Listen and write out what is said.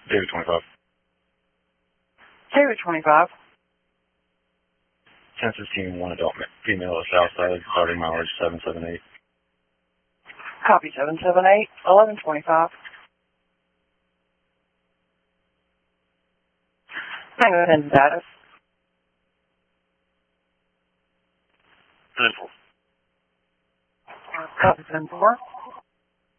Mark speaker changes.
Speaker 1: David 25.
Speaker 2: David 25.
Speaker 1: Census Team 1 adult female at Southside, starting mileage 778.
Speaker 2: Copy 778, 1125. Tango 10 status.
Speaker 1: 10-4.
Speaker 2: Copy 10-4.